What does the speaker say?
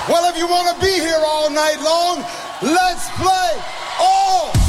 Well, if you want to be here all night long, let's play all